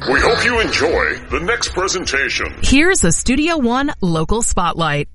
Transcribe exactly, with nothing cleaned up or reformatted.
We hope you enjoy the next presentation. Here's a Studio One local spotlight.